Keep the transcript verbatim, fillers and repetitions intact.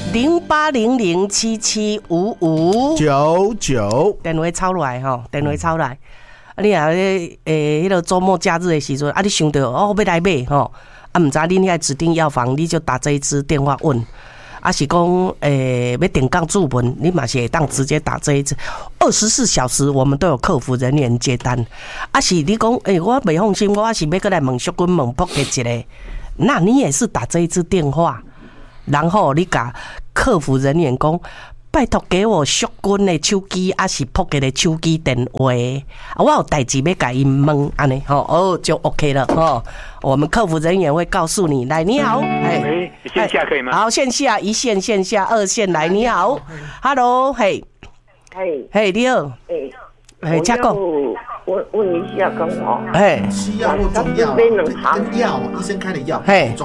零八零零七七五五九九， 电话抄来吼，电话抄来。啊，你啊，诶，迄个周末假日的时阵，啊，你想到哦要来买吼，啊，唔知你遐指定药房，你就打这一支电话问。啊是讲诶、欸，要点杠注文，你嘛是会当直接打这一支，二十四小时我们都有客服人员接单。啊是你讲诶、欸，我袂放心，我是要过来问淑君问卜嘅一个，那你也是打这一支电话，然后你甲客服人员讲，拜托给我淑君的手机，啊是卜嘅的手机电话，啊我有代志要甲伊问，安尼吼哦就 OK 了吼。我们客服人员会告诉你，来你好，哎、 喂，线下可以吗？ 好，线下一线、线下二线来，你好 ，Hello， 嘿， 嘿， 嘿，你好， 哎， 嘿，请讲， 我问一下，跟我， 嘿， 西药或中药，跟药，医生开的药， 嘿， 中